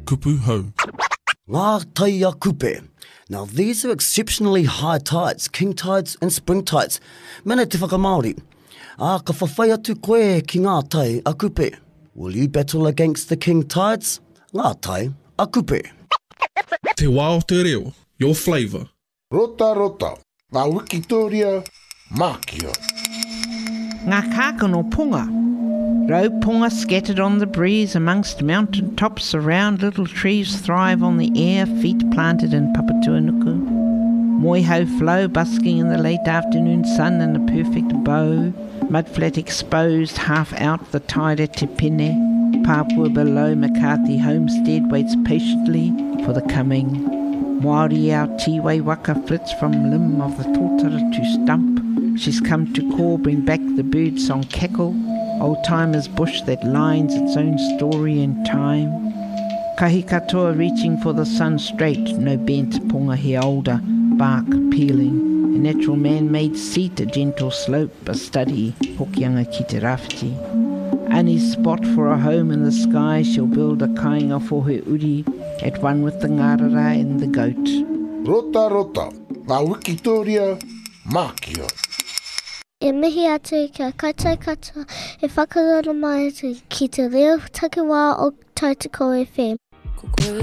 kupu hau. Ngā tai a kupe. Now these are exceptionally high tides, king tides and spring tides. Mene te whakamaori. Ka whawhai atu koe ki ngā tai a kupe. Will you battle against the king tides? Ngā tai a kupe. Te wā o te reo, your flavour. Rota rota, ngā wikitoria, mākia. Ngā kākano punga. Raupunga scattered on the breeze amongst mountain tops around little trees thrive on the air, feet planted in Papatuanuku. Moihau flow busking in the late afternoon sun in a perfect bow. Mudflat exposed, half out the tide at Te Pene. Papua below McCarthy Homestead waits patiently for the coming. Māori ao Tiwai waka flits from limb of the tōtara to stump. She's come to call, bring back the bird song cackle. Old timer's bush that lines its own story in time. Kahi katoa reaching for the sun straight, no bent punga he older, bark peeling. A natural man-made seat, a gentle slope, a study, hokianga ki te rāwhiti. Annie's spot for a home in the sky, she'll build a kāinga for her uri, at one with the ngārara and the goat. Rota rota, ngā wikitoria, mākia. E mihi atu kia kaitai katoa, e whakarara mai atu ki te reo takiwā o Tautoko FM.